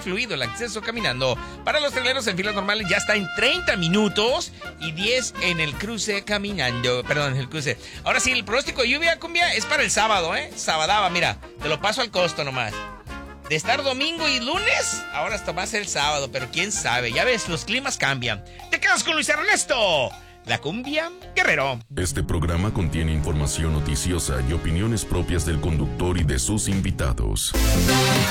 fluido el acceso caminando. Para los traileros en filas normales ya está en 30 minutos y 10 en el cruce caminando. Perdón, en el cruce. Ahora sí, el pronóstico de lluvia, cumbia, es para el sábado, Sabadaba, mira, te lo paso al costo nomás. De estar domingo y lunes, ahora hasta va a ser el sábado, pero quién sabe, ya ves, los climas cambian. Te quedas con Luis Ernesto, la cumbia Guerrero. Este programa contiene información noticiosa y opiniones propias del conductor y de sus invitados.